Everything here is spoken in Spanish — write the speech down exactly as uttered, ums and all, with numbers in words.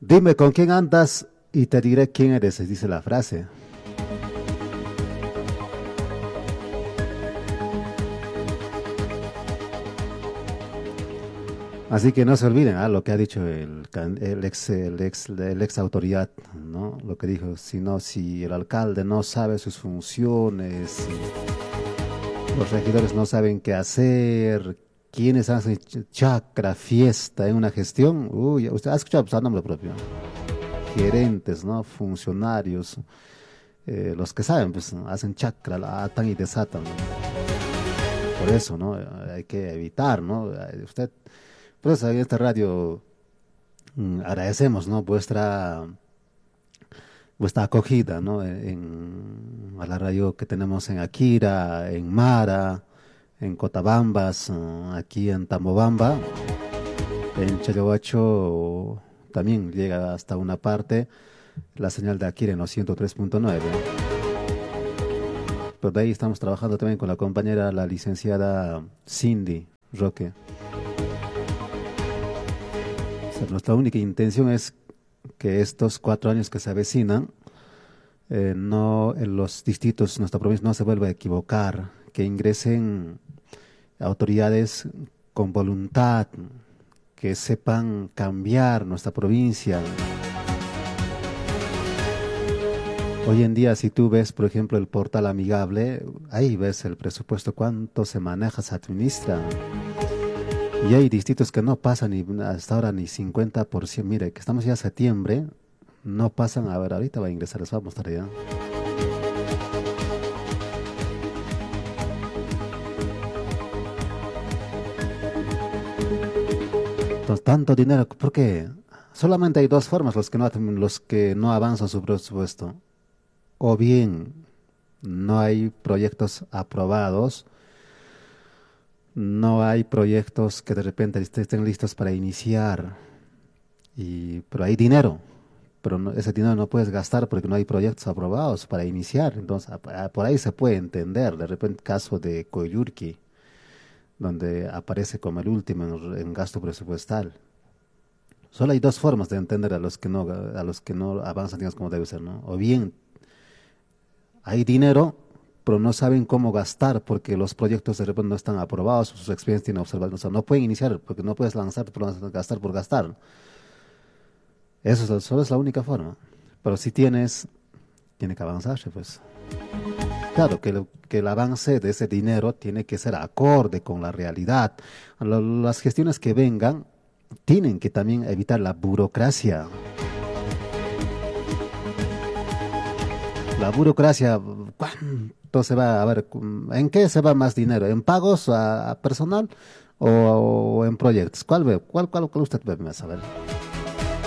Dime con quién andas y te diré quién eres, dice la frase. Así que no se olviden, ah, lo que ha dicho el, can- el ex, el ex, el ex autoridad, ¿no? Lo que dijo, si no, si el alcalde no sabe sus funciones, si los regidores no saben qué hacer, quiénes hacen ch- chacra, fiesta en una gestión, uy, usted ha escuchado pues, a nombre propio, gerentes, ¿no? Funcionarios, eh, los que saben, pues hacen chacra, la atan y desatan. Por eso, ¿no? Hay que evitar, ¿no? Eh, Usted, por eso en esta radio mm, agradecemos, ¿no? Vuestra, vuestra acogida, ¿no? En, a la radio que tenemos en Akira, en Mara, en Cotabambas, eh, aquí en Tambobamba, en Chayahuacho también llega hasta una parte la señal de Akira en los ciento tres punto nueve. Pero de ahí estamos trabajando también con la compañera, la licenciada Cindy Roque. O sea, nuestra única intención es que estos cuatro años que se avecinan, eh, no en los distritos, nuestra provincia no se vuelva a equivocar, que ingresen autoridades con voluntad, que sepan cambiar nuestra provincia. Hoy en día, si tú ves, por ejemplo, el portal amigable, ahí ves el presupuesto, cuánto se maneja, se administra. Y hay distritos que no pasan ni hasta ahora ni cincuenta por ciento. Mire, que estamos ya en septiembre, no pasan. A ver, ahorita va a ingresar, les voy a mostrar ya. Entonces, tanto dinero, ¿por qué? Solamente hay dos formas los que no, hacen- los que no avanzan su presupuesto. O bien no hay proyectos aprobados, no hay proyectos que de repente est- estén listos para iniciar, y, pero hay dinero, pero no- ese dinero no puedes gastar porque no hay proyectos aprobados para iniciar. Entonces, a- a- por ahí se puede entender, de repente, caso de Coyurqui, donde aparece como el último en, en gasto presupuestal. Solo hay dos formas de entender a los que no, a los que no avanzan, digamos, como debe ser, ¿no? O bien hay dinero, pero no saben cómo gastar porque los proyectos de repente no están aprobados, sus experiencias tienen observados, o sea, no pueden iniciar porque no puedes lanzar por gastar por gastar. Eso es, la- solo es la única forma. Pero si tienes, tiene que avanzarse, pues. Claro, que, lo- que el avance de ese dinero tiene que ser acorde con la realidad. Lo- las gestiones que vengan tienen que también evitar la burocracia. La burocracia, ¿cuánto se va a ver? ¿En qué se va más dinero? ¿En pagos a, a personal o, o en proyectos? ¿Cuál ve? ¿Cuál, cuál, cuál usted ve más? A ver.